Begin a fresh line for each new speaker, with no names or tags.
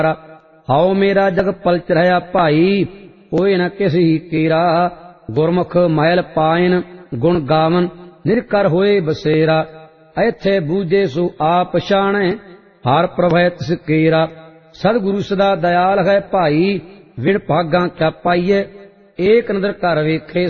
हाओ मेरा जग पलच रहा भाई, होए न किसी केरा। गुरमुख महल पायन गुण गावन, निरकर होए बसेरा। ऐथे बूझे सो आप पछाणै, हर प्रभै तिस केरा। सतगुरु सदा दयाल है भाई, विण भागां क्या पाइए। एक नदर घर वेखे